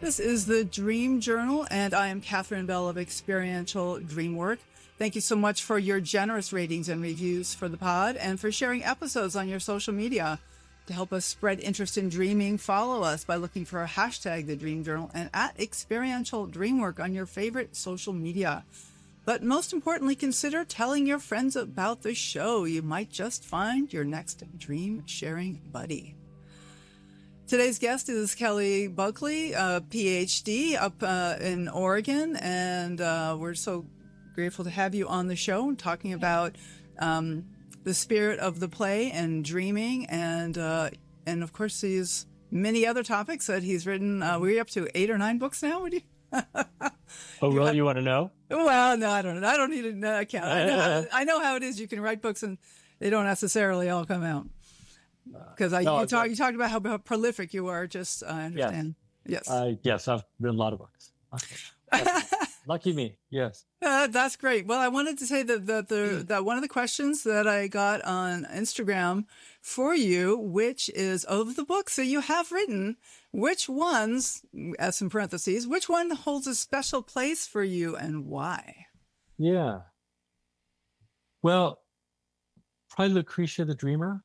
This is the Dream Journal, and I am Catherine Bell of Experiential Dreamwork. Thank you so much for your generous ratings and reviews for the pod and for sharing episodes on your social media. To help us spread interest in dreaming, follow us by looking for a hashtag The Dream Journal and at Experiential Dreamwork on your favorite social media. But most importantly, consider telling your friends about the show. You might just find your next dream sharing buddy. Today's guest is Kelly Buckley, a PhD up in Oregon, and we're so grateful to have you on the show and talking about the spirit of the play and dreaming, and of course these many other topics that he's written. We're up to 8 or 9 books now. Would you? Oh, really? You want to know? Well, no, I don't know. I don't need to account. I know how it is. You can write books and they don't necessarily all come out. Because you talked about how prolific you are. Just I understand. Yes. Yes, I've written a lot of books. Lucky me. Yes. That's great. Well, I wanted to say that one of the questions that I got on Instagram for you, which is of the books that you have written, which ones, as in parentheses, which one holds a special place for you and why? Yeah. Well, probably Lucretia the Dreamer,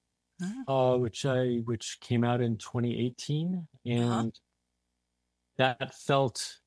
which came out in 2018, and that felt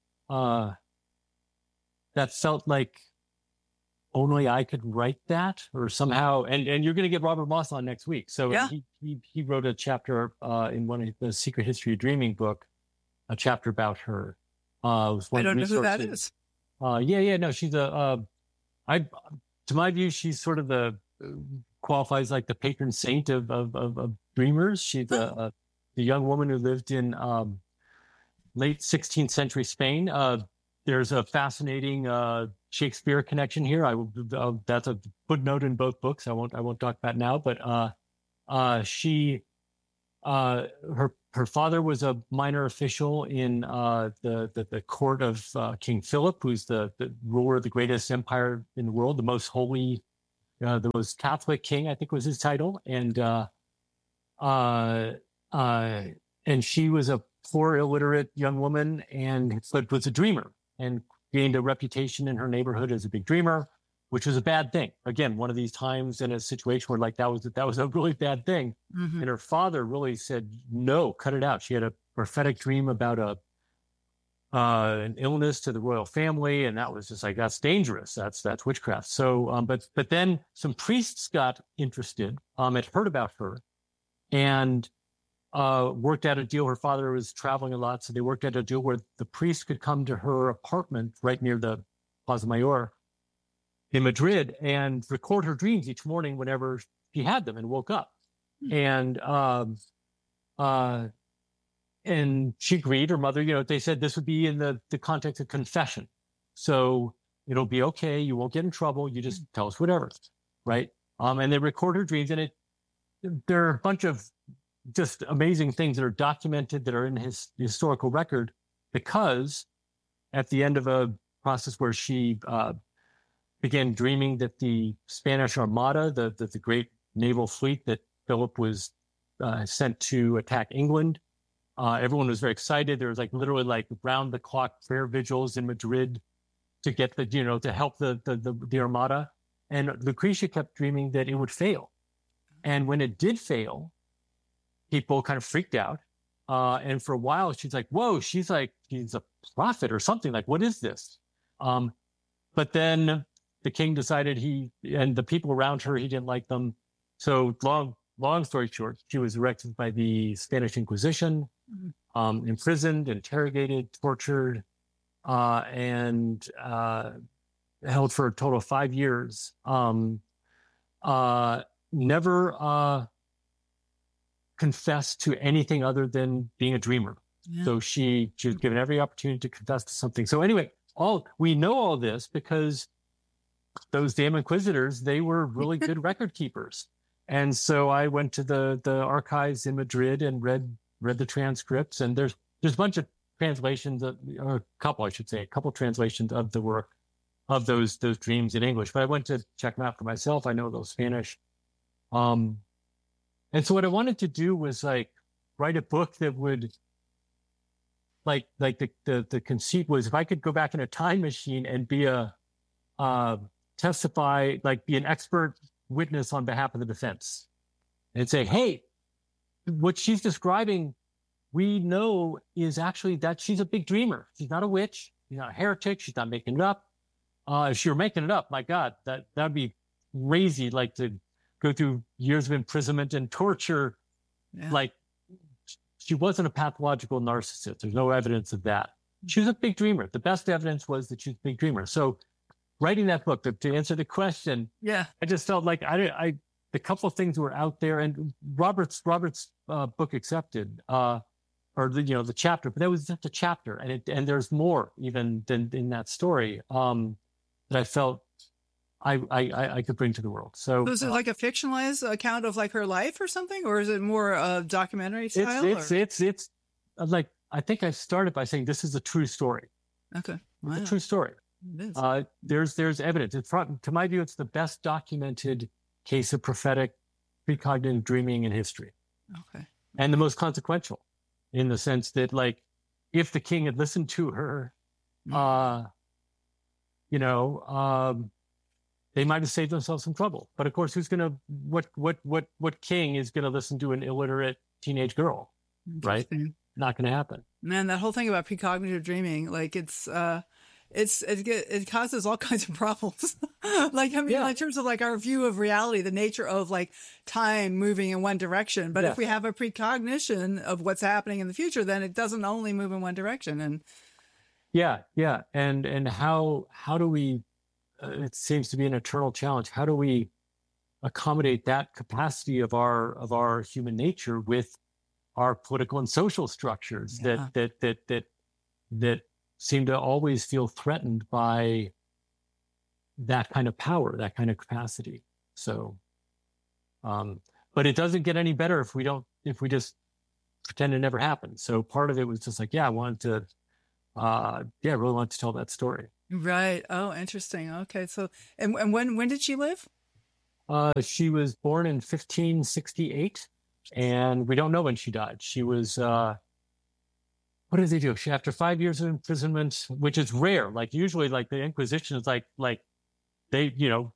like only I could write that, or somehow. And you're going to get Robert Moss on next week. So yeah. he wrote a chapter in one of the Secret History of Dreaming book, a chapter about her. I don't know who that is. No, she's to my view, she's sort of qualifies like the patron saint of dreamers. She's the young woman who lived in late 16th century Spain. There's a fascinating Shakespeare connection here. That's a footnote in both books. I won't talk about now. But her father was a minor official in the court of King Philip, who's the ruler of the greatest empire in the world, the most holy, the most Catholic king, I think was his title. And she was a poor, illiterate young woman, but was a dreamer and gained a reputation in her neighborhood as a big dreamer, which was a bad thing. Again, one of these times in a situation where like that was a really bad thing. Mm-hmm. And her father really said, no, cut it out. She had a prophetic dream about an illness to the royal family, and that was just like, that's dangerous. That's witchcraft. So, but then some priests got interested, had heard about her, and worked out a deal. Her father was traveling a lot, so they worked out a deal where the priest could come to her apartment right near the Plaza Mayor in Madrid and record her dreams each morning whenever she had them and woke up. Mm-hmm. And she agreed. Her mother, they said this would be in the context of confession. So it'll be okay. You won't get in trouble. You just tell us whatever, right? And they record her dreams, and there are a bunch of just amazing things that are documented that are in his historical record, because at the end of a process where she began dreaming that the Spanish Armada, the great naval fleet that Philip was sent to attack England, everyone was very excited. There was literally round the clock prayer vigils in Madrid to get to help the Armada. And Lucretia kept dreaming that it would fail. And when it did fail, people kind of freaked out. And for a while, she's like, whoa, she's a prophet or something. Like, what is this? But then the king decided and the people around her, he didn't like them. So long story short, she was arrested by the Spanish Inquisition, imprisoned, interrogated, tortured, and held for a total of 5 years. Never confessed to anything other than being a dreamer. Yeah. So she was given every opportunity to confess to something. So anyway, we know all this because those damn inquisitors, they were really good record keepers. And so I went to the archives in Madrid and read the transcripts, and there's a bunch of translations, or a couple translations of the work of those dreams in English. But I went to check them out for myself. I know those Spanish. And so what I wanted to do was write a book that would the conceit was, if I could go back in a time machine and be testify, like be an expert witness on behalf of the defense and say, hey, what she's describing, we know is actually that she's a big dreamer. She's not a witch. She's not a heretic. She's not making it up. If she were making it up, my God, that'd be crazy. Like to go through years of imprisonment and torture. Yeah. Like she wasn't a pathological narcissist. There's no evidence of that. She was a big dreamer. The best evidence was that she was a big dreamer. So writing that book, to answer the question, yeah, I just felt like the couple of things were out there, and Robert's book Accepted, or the chapter, but that was just a chapter, and there's more even than in that story that I felt I could bring to the world. So is it like a fictionalized account of like her life or something, or is it more documentary style? It's like, I think I started by saying this is a true story. Okay, wow. It's a true story. It is. There's evidence. To my view, it's the best documented case of prophetic precognitive dreaming in history. Okay, and the most consequential, in the sense that, like, if the king had listened to her, they might have saved themselves some trouble. But of course, what king is gonna listen to an illiterate teenage girl, right? Not gonna happen. Man, that whole thing about precognitive dreaming, like it causes all kinds of problems. Like, I mean, in terms of like our view of reality, the nature of like time moving in one direction. But if we have a precognition of what's happening in the future, then it doesn't only move in one direction. And and how do we? It seems to be an eternal challenge. How do we accommodate that capacity of our human nature with our political and social structures that seem to always feel threatened by that kind of power, that kind of capacity? So, but it doesn't get any better if we just pretend it never happened. So part of it was just like, I really wanted to tell that story. Right. Oh, interesting. Okay. So, and when did she live? She was born in 1568, and we don't know when she died. She was, what did they do? After 5 years of imprisonment, which is rare. Like usually, like the Inquisition is like they,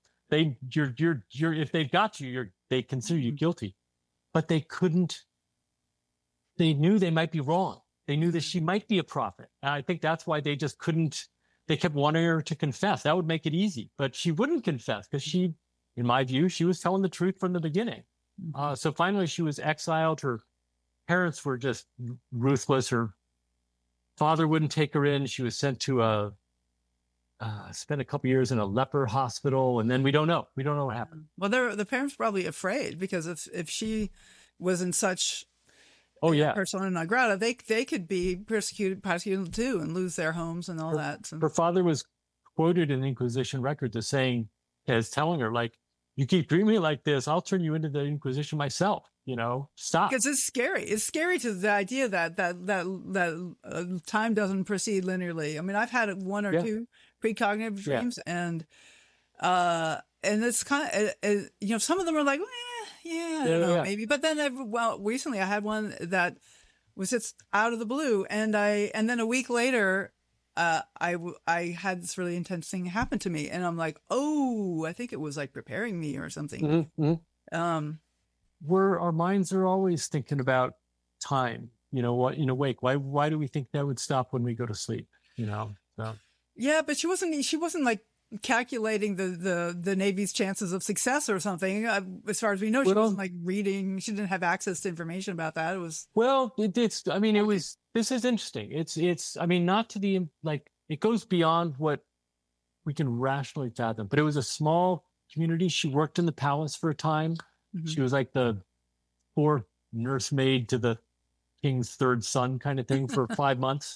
if they've got you, they consider you guilty, but they couldn't. They knew they might be wrong. They knew that she might be a prophet, and I think that's why they just couldn't. They kept wanting her to confess. That would make it easy, but she wouldn't confess because she, in my view, she was telling the truth from the beginning. So finally, she was exiled. Her parents were just ruthless. Her father wouldn't take her in. She was sent to spent a couple years in a leper hospital, and then we don't know. We don't know what happened. Well, the parents were probably afraid, because if she was in such persona non grata, they could be persecuted too, and lose their homes and all that. So. Her father was quoted in Inquisition records as telling her, like, you keep dreaming like this, I'll turn you into the Inquisition myself. Stop. Because it's scary. It's scary to the idea that time doesn't proceed linearly. I mean, I've had one or two precognitive dreams, and it's kind of, some of them are like, I don't know, maybe. But then, recently I had one that was just out of the blue, and then a week later, I had this really intense thing happen to me, and I'm like, oh, I think it was like preparing me or something. Where our minds are always thinking about time, awake. Why do we think that would stop when we go to sleep? So. Yeah, but she wasn't like calculating the Navy's chances of success or something. As far as we know, she wasn't like reading. She didn't have access to information about that. It was this is interesting. It's not to the, like, it goes beyond what we can rationally fathom, but it was a small community. She worked in the palace for a time. Mm-hmm. She was like the fourth nursemaid to the king's third son kind of thing for 5 months.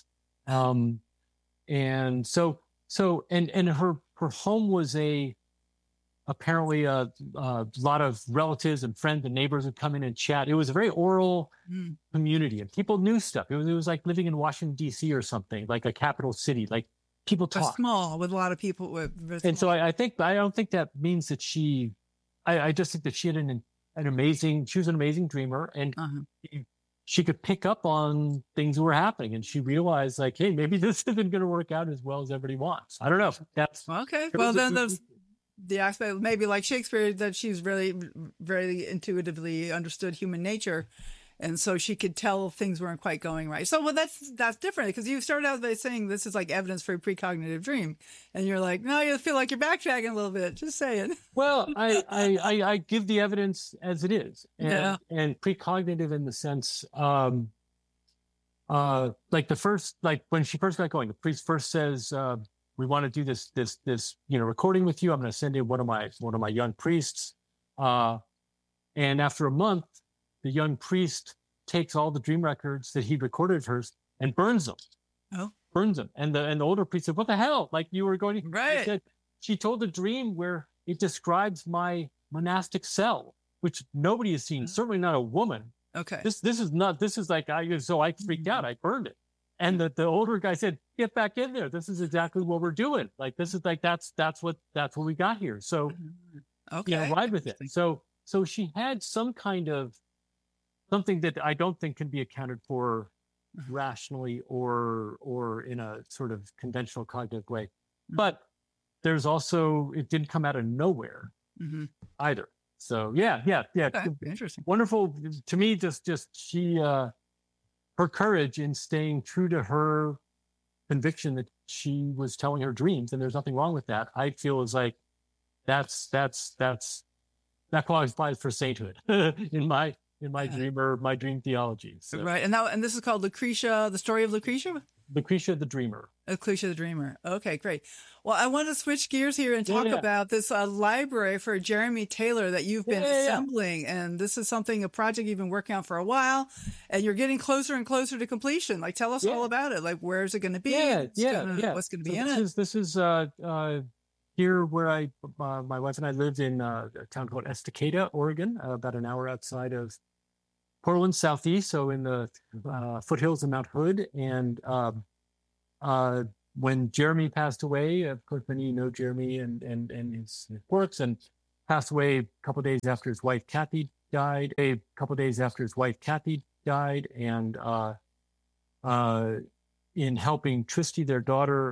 And so her home was apparently a lot of relatives and friends and neighbors would come in and chat. It was a very oral community, and people knew stuff. It was like living in Washington, D.C. or something, like a capital city. Like, people talk. Small, with a lot of people. And so I don't think that means that I just think that she had she was an amazing dreamer, and she could pick up on things that were happening, and she realized, like, hey, maybe this isn't going to work out as well as everybody wants. I don't know. That's okay. Well, then the aspect, maybe like Shakespeare, that she's really, very intuitively understood human nature. And so she could tell things weren't quite going right. So, well, that's different, because you started out by saying this is like evidence for a precognitive dream. And you're like, no, you feel like you're backtracking a little bit. Just saying. Well, I give the evidence as it is. And, Yeah. and precognitive in the sense, like when she first got going, the priest first says, we want to do this, recording with you. I'm going to send in one of my young priests. And after a month, the young priest takes all the dream records that he recorded of hers and burns them. Oh, burns them. And the older priest said, "What the hell? Like, you were going to..." right. Said, she told a dream where it describes my monastic cell, which nobody has seen. Certainly not a woman. Okay. This is like, so I freaked out. I burned it. And the older guy said, "Get back in there. This is exactly what we're doing. Like, this is like, that's what we got here." So, okay. Ride with it. So she had some kind of something that I don't think can be accounted for rationally or in a sort of conventional cognitive way. But there's also, it didn't come out of nowhere either. So yeah. Okay. Interesting. Wonderful to me. Just she, her courage in staying true to her conviction that she was telling her dreams, and there's nothing wrong with that. I feel is like that qualifies for sainthood in my dream theology. So. Right. And this is called Lucretia, the story of Lucretia? Lucretia the Dreamer. Lucretia the Dreamer. Okay, great. Well, I want to switch gears here and talk about this library for Jeremy Taylor that you've been assembling. And this is a project you've been working on for a while, and you're getting closer and closer to completion. Like, tell us all about it. Like, where's it going to be? What's going to be in it? This is here where my wife and I lived in a town called Estacada, Oregon, about an hour outside of Portland, southeast, so in the foothills of Mount Hood. And when Jeremy passed away, of course, many know Jeremy and his works, and passed away a couple of days after his wife Kathy died. And in helping Tristy, their daughter,